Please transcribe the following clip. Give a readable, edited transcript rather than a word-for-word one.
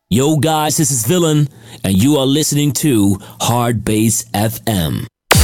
Yo guys, this is Villain, and you are listening to Hard Bass FM.